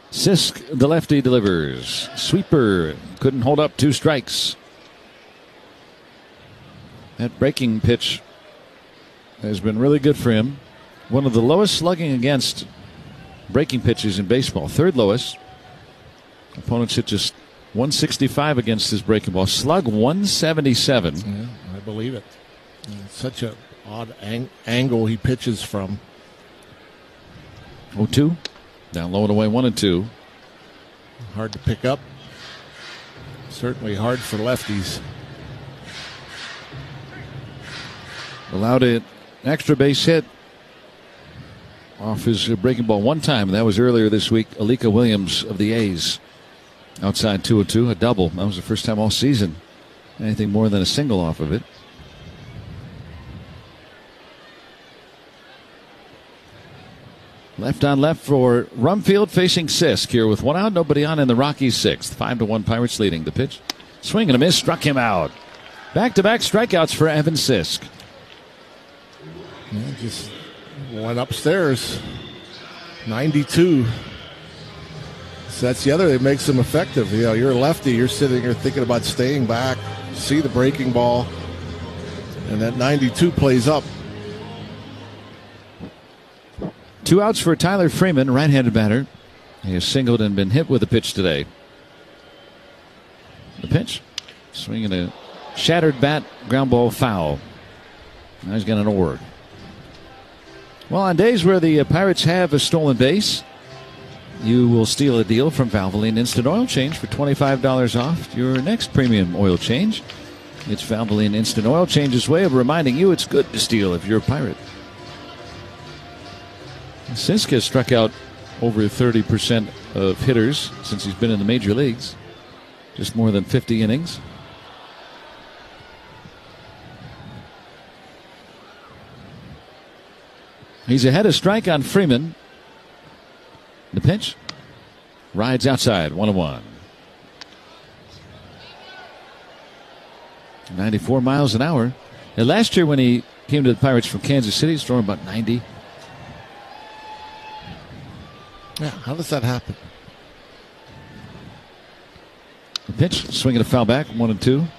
Sisk, the lefty, delivers. Sweeper couldn't hold up, 2 strikes. That breaking pitch has been really good for him. One of the lowest slugging against breaking pitches in baseball. 3rd lowest. Opponents hit just 165 against his breaking ball. Slug 177. Yeah, I believe it. It's such an odd angle he pitches from. 0-2. Down low and away, 1-2. Hard to pick up. Certainly hard for lefties. Allowed an extra base hit off his breaking ball one time, and that was earlier this week. Alika Williams of the A's. Outside 2-2, a double. That was the first time all season anything more than a single off of it. Left on left for Rumfield facing Sisk here with 1 out, nobody on in the Rockies 6th. 5-1 Pirates leading. The pitch. Swing and a miss, struck him out. Back-to-back strikeouts for Evan Sisk. Yeah, just went upstairs. 92. So that's the other that makes them effective. You know, you're a lefty, you're sitting here thinking about staying back, see the breaking ball, and that 92 plays up. 2 outs for Tyler Freeman, right-handed batter. He has singled and been hit with a pitch today. The pitch. Swinging a shattered bat, ground ball foul. Now he's got an oar. Well, on days where the Pirates have a stolen base, you will steal a deal from Valvoline Instant Oil Change for $25 off your next premium oil change. It's Valvoline Instant Oil Change's way of reminding you it's good to steal if you're a Pirate. Sisk has struck out over 30% of hitters since he's been in the major leagues. Just more than 50 innings. He's ahead of strike on Freeman. The pitch. Rides outside, 1-1. 94 miles an hour. And last year when he came to the Pirates from Kansas City, he's throwing about 90. Yeah, how does that happen? The pitch, swinging a foul back, 1-2.